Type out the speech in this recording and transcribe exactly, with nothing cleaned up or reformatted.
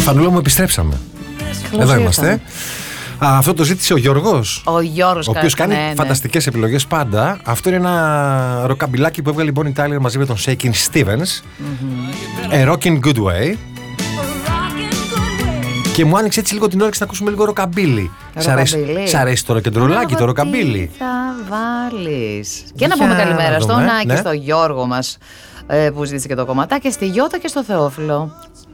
Φανούλα μου, επιστρέψαμε. Καλώς Εδώ ήρθαμε. είμαστε. Α, αυτό το ζήτησε ο Γιώργος. Ο Γιώργος, ο οποίος κάνει ναι, ναι. φανταστικές επιλογές πάντα. Αυτό είναι ένα ροκαμπιλάκι που έβγαλε η Bonnie Tyler μαζί με τον Shakin' Stevens. Mm-hmm. A Rockin' Good Way. Και μου άνοιξε έτσι λίγο την όρεξη να ακούσουμε λίγο ροκαμπίλι. Σ' αρέσει, σ' αρέσει το ροκεντρολάκι, το ροκαμπίλι? Τι θα βάλεις? Και να Για πούμε καλημέρα να στον δούμε, Άκη, ναι. στο Γιώργο μας, ε, που ζήτησε και το κομματάκι, στη Γιώτα και στο Θεόφιλο.